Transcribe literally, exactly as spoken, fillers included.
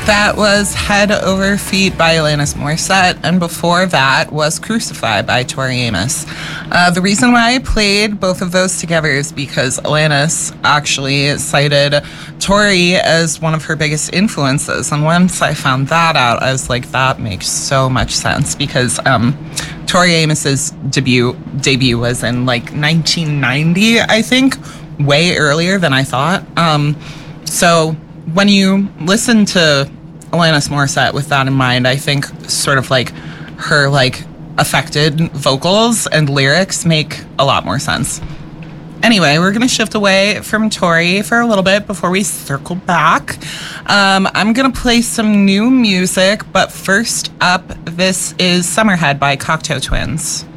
That was Head Over Feet by Alanis Morissette, and before that was Crucify by Tori Amos. Uh, the reason why I played both of those together is because Alanis actually cited Tori as one of her biggest influences, and once I found that out, I was like, that makes so much sense, because um, Tori Amos's debut debut was in like nineteen ninety, I think, way earlier than I thought. Um, so when you listen to Alanis Morissette with that in mind, I think sort of like her like affected vocals and lyrics make a lot more sense. Anyway, we're going to shift away from Tori for a little bit before we circle back. Um, I'm going to play some new music, but first up, this is Summerhead by Cocteau Twins.